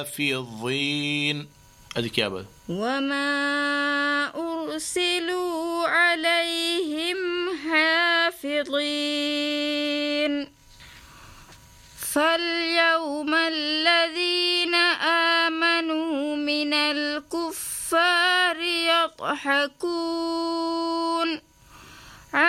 حافظين. أديك يا أبا. وما أرسلوا عليهم حافظين. فاليوم الذين آمنوا من الكفار يضحكون